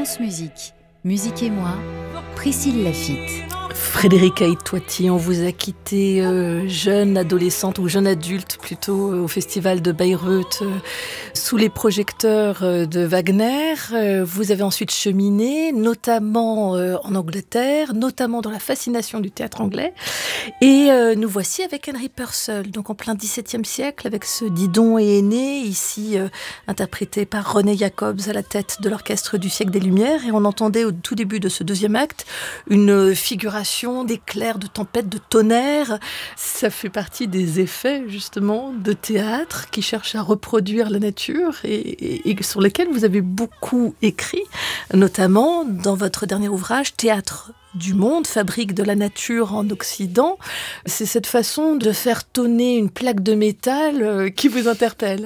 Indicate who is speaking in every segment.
Speaker 1: France Musique, Musique et moi, Priscille Laffitte.
Speaker 2: Frédérica Itoiti, on vous a quitté jeune adolescente ou jeune adulte plutôt au festival de Bayreuth sous les projecteurs de Wagner. Vous avez ensuite cheminé, notamment en Angleterre, notamment dans la fascination du théâtre anglais. Et nous voici avec Henry Purcell, donc en plein XVIIe siècle, avec ce Didon et Aîné, ici interprété par René Jacobs à la tête de l'Orchestre du siècle des Lumières. Et on entendait au tout début de ce deuxième acte une figuration d'éclairs, de tempêtes, de tonnerre. Ça fait partie des effets, justement, de théâtre qui cherchent à reproduire la nature et sur lesquels vous avez beaucoup écrit, notamment dans votre dernier ouvrage, Théâtre du monde, fabrique de la nature en Occident. C'est cette façon de faire tonner une plaque de métal qui vous interpelle.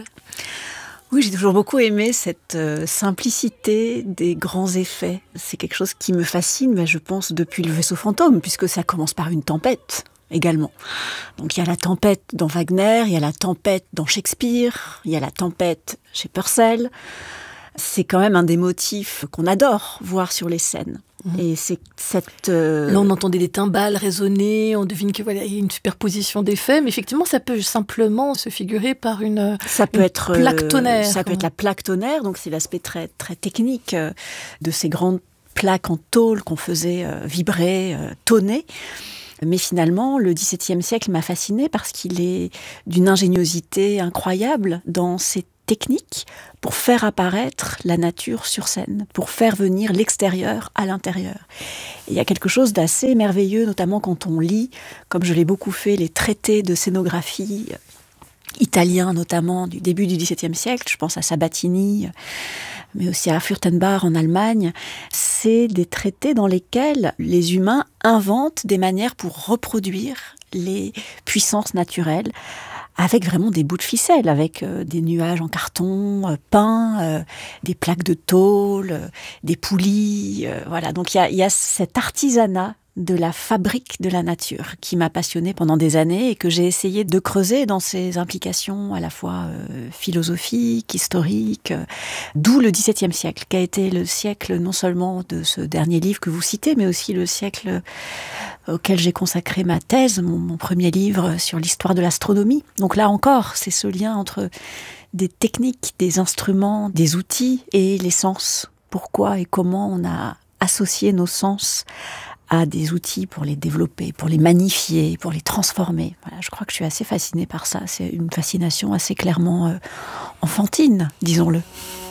Speaker 3: Oui, j'ai toujours beaucoup aimé cette simplicité des grands effets. C'est quelque chose qui me fascine, mais je pense, depuis le vaisseau fantôme, puisque ça commence par une tempête également. Donc il y a la tempête dans Wagner, il y a la tempête dans Shakespeare, il y a la tempête chez Purcell. C'est quand même un des motifs qu'on adore voir sur les scènes. Et c'est cette...
Speaker 2: Là, on entendait des timbales résonner, on devine que voilà, il y a une superposition d'effets, mais effectivement, ça peut simplement se figurer par une plaque tonnerre.
Speaker 3: Ça peut être la plaque tonnerre, donc c'est l'aspect très, très technique de ces grandes plaques en tôle qu'on faisait vibrer, tonner. Mais finalement, le XVIIe siècle m'a fascinée parce qu'il est d'une ingéniosité incroyable dans ses techniques pour faire apparaître la nature sur scène, pour faire venir l'extérieur à l'intérieur. Et il y a quelque chose d'assez merveilleux, notamment quand on lit, comme je l'ai beaucoup fait, les traités de scénographie italiens, notamment du début du XVIIe siècle, je pense à Sabatini, mais aussi à Furtenbach en Allemagne. C'est des traités dans lesquels les humains inventent des manières pour reproduire les puissances naturelles, avec vraiment des bouts de ficelle, avec des nuages en carton peints, des plaques de tôle, des poulies. Voilà. Donc il y a cet artisanat de la fabrique de la nature qui m'a passionnée pendant des années et que j'ai essayé de creuser dans ses implications à la fois philosophiques, historiques, d'où le XVIIe siècle, qui a été le siècle non seulement de ce dernier livre que vous citez, mais aussi le siècle auquel j'ai consacré ma thèse, mon premier livre sur l'histoire de l'astronomie. Donc là encore, c'est ce lien entre des techniques, des instruments, des outils et les sens. Pourquoi et comment on a associé nos sens à des outils pour les développer, pour les magnifier, pour les transformer. Voilà, je crois que je suis assez fascinée par ça. C'est une fascination assez clairement enfantine, disons-le.